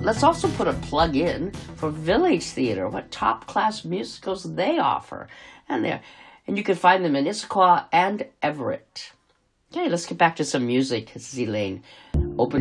let's also put a plug in for Village Theatre, what top-class musicals they offer. And you can find them in Issaquah and Everett. Okay, let's get back to some music, Zelaine. Open